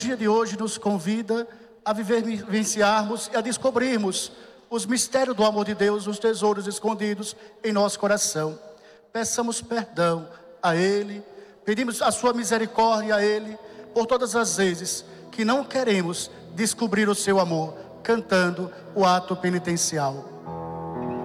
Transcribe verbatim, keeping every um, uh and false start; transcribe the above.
O dia de hoje nos convida a vivenciarmos e a descobrirmos os mistérios do amor de Deus, os tesouros escondidos em nosso coração. Peçamos perdão a Ele, pedimos a sua misericórdia a Ele, por todas as vezes que não queremos descobrir o seu amor, cantando o ato penitencial.